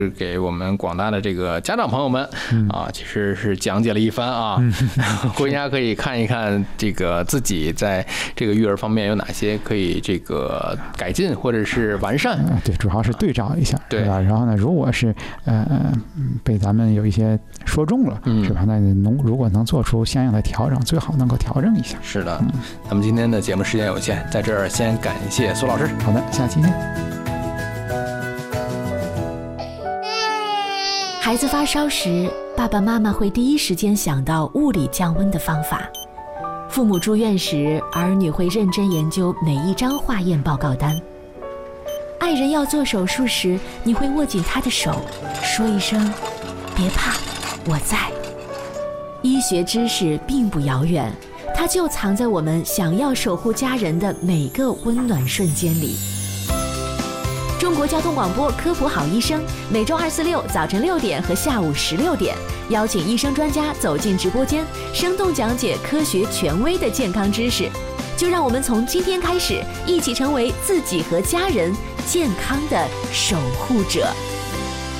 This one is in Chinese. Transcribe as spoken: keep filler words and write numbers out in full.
给我们广大的这个家长朋友们啊，其实是讲解了一番啊，回家可以看一看这个自己在这个育儿方面有哪些可以这个改进或者是完善。 对，主要是对照一下， 对吧？然后呢，如果是呃被咱们有一些说中了， 嗯、 是吧？那能如果能做出相应的调整，最好能够调整一下。 是的，嗯、咱们今天的节目时间有限，在这儿先感谢苏老师。 好的，下期见。 孩子发烧时，爸爸妈妈会第一时间想到物理降温的方法；父母住院时，儿女会认真研究每一张化验报告单；爱人要做手术时，你会握紧他的手，说一声“别怕，我在”。医学知识并不遥远，它就藏在我们想要守护家人的每个温暖瞬间里。中国交通广播科普好医生，每周二、四、六早晨六点和下午十六点，邀请医生专家走进直播间，生动讲解科学权威的健康知识。就让我们从今天开始，一起成为自己和家人健康的守护者。